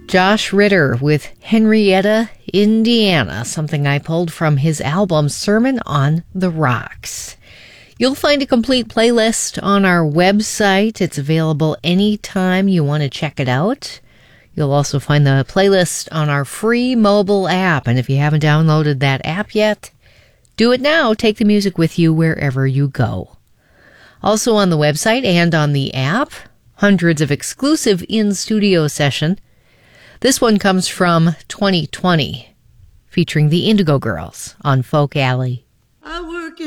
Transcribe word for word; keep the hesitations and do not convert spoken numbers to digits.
Josh Ritter with Henrietta, Indiana, something I pulled from his album Sermon on the Rocks. You'll find a complete playlist on our website. It's available anytime you want to check it out. You'll also find the playlist on our free mobile app, and if you haven't downloaded that app yet, do it now. Take the music with you wherever you go. Also on the website and on the app, hundreds of exclusive in-studio sessions. This one comes from twenty twenty, featuring the Indigo Girls on Folk Alley. I